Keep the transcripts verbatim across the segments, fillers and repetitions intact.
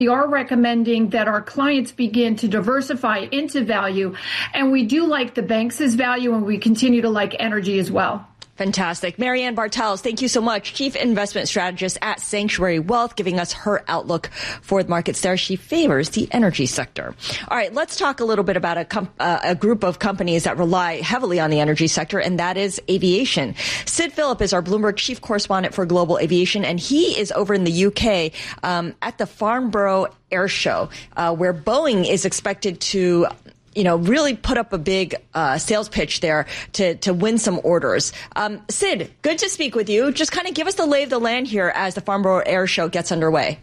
We are recommending that our clients begin to diversify into value, and we do like the banks' value, and we continue to like energy as well. Fantastic. Marianne Bartels, thank you so much. Chief Investment Strategist at Sanctuary Wealth, giving us her outlook for the markets there. She favors the energy sector. All right, let's talk a little bit about a, com- uh, a group of companies that rely heavily on the energy sector, and that is aviation. Sid Phillip is our Bloomberg Chief Correspondent for Global Aviation, and he is over in the U K um, at the Farnborough Air Show, uh, where Boeing is expected to you know, really put up a big uh, sales pitch there to, to win some orders. Um, Sid, good to speak with you. Just kind of give us the lay of the land here as the Farnborough Air Show gets underway.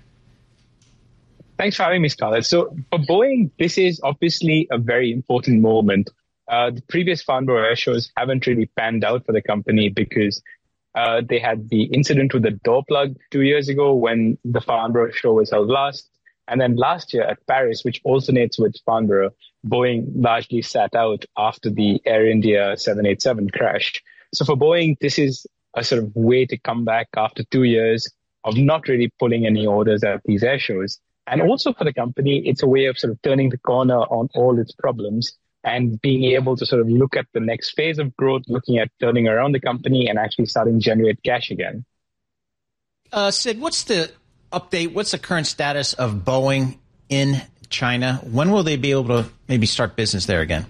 Thanks for having me, Scarlett. So for Boeing, this is obviously a very important moment. Uh, the previous Farnborough Air Shows haven't really panned out for the company because uh, they had the incident with the door plug two years ago when the Farnborough Show was held last. And then last year at Paris, which alternates with Farnborough, Boeing largely sat out after the Air India seven eighty-seven crash. So for Boeing, this is a sort of way to come back after two years of not really pulling any orders at these air shows. And also for the company, it's a way of sort of turning the corner on all its problems and being able to sort of look at the next phase of growth, looking at turning around the company and actually starting to generate cash again. Uh, Sid, what's the update? What's the current status of Boeing in China? When will they be able to maybe start business there again?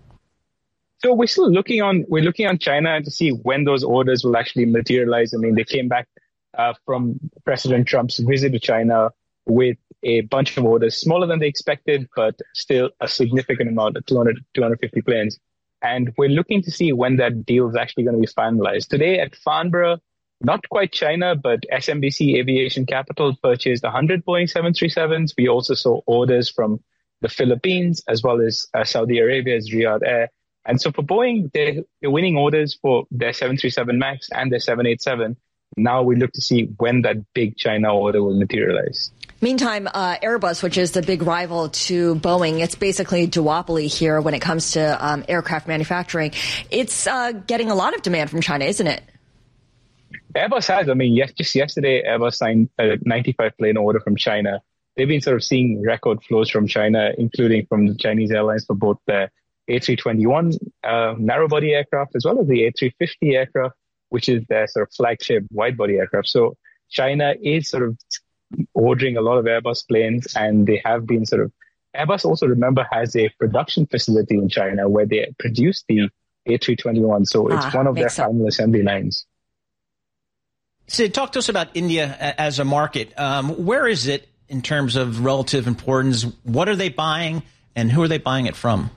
So we're still looking on, we're looking on China to see when those orders will actually materialize. I mean, they came back uh, from President Trump's visit to China with a bunch of orders, smaller than they expected, but still a significant amount of two hundred, two hundred fifty planes. And we're looking to see when that deal is actually going to be finalized. Today at Farnborough, not quite China, but S M B C Aviation Capital purchased one hundred Boeing seven thirty-sevens. We also saw orders from the Philippines as well as uh, Saudi Arabia's Riyadh Air. And so for Boeing, they're, they're winning orders for their seven thirty-seven MAX and their seven eighty-seven. Now we look to see when that big China order will materialize. Meantime, uh, Airbus, which is the big rival to Boeing, it's basically a duopoly here when it comes to um, aircraft manufacturing. It's uh, getting a lot of demand from China, isn't it? Airbus has. I mean, yes, just yesterday, Airbus signed a ninety-five plane order from China. They've been sort of seeing record flows from China, including from the Chinese airlines for both the A three twenty-one uh, narrow-body aircraft as well as the A three fifty aircraft, which is their sort of flagship wide-body aircraft. So China is sort of ordering a lot of Airbus planes, and they have been sort of... Airbus also, remember, has a production facility in China where they produce the A three twenty-one. So it's ah, one of their sense. final assembly lines. Sid, talk to us about India as a market. Um, where is it in terms of relative importance? What are they buying, and who are they buying it from?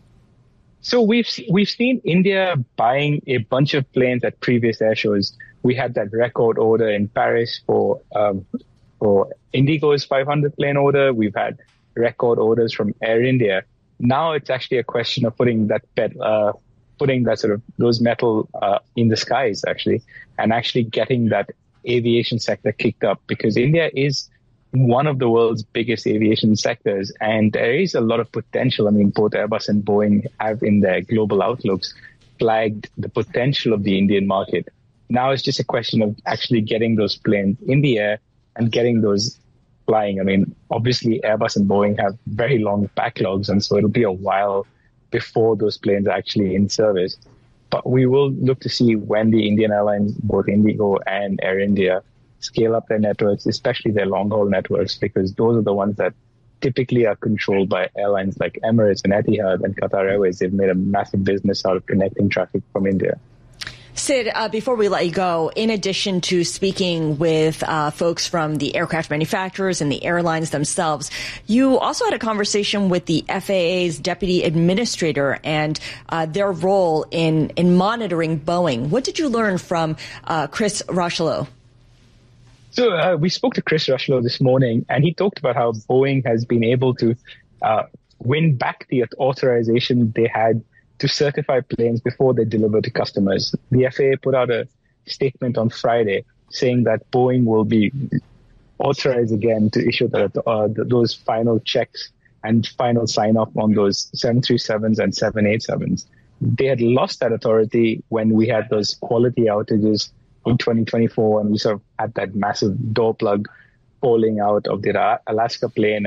So we've we've seen India buying a bunch of planes at previous air shows. We had that record order in Paris for um, for Indigo's five hundred plane order. We've had record orders from Air India. Now it's actually a question of putting that pet, uh, putting that sort of those metal uh, in the skies actually, and actually getting that aviation sector kicked up, because India is one of the world's biggest aviation sectors, and there is a lot of potential. I mean, both Airbus and Boeing have in their global outlooks flagged the potential of the Indian market. Now it's just a question of actually getting those planes in the air and getting those flying. I mean, obviously Airbus and Boeing have very long backlogs, and so it'll be a while before those planes are actually in service. But we will look to see when the Indian airlines, both Indigo and Air India, scale up their networks, especially their long-haul networks, because those are the ones that typically are controlled by airlines like Emirates and Etihad and Qatar Airways. They've made a massive business out of connecting traffic from India. Sid, uh, before we let you go, in addition to speaking with uh, folks from the aircraft manufacturers and the airlines themselves, you also had a conversation with the F A A's deputy administrator and uh, their role in, in monitoring Boeing. What did you learn from uh, Chris Rocheleau? So uh, we spoke to Chris Rocheleau this morning, and he talked about how Boeing has been able to uh, win back the authorization they had to certify planes before they deliver to customers. The F A A put out a statement on Friday saying that Boeing will be authorized again to issue the, uh, the, those final checks and final sign-off on those seven thirty-sevens and seven eighty-sevens. They had lost that authority when we had those quality outages in twenty twenty-four, and we sort of had that massive door plug falling out of the Alaska plain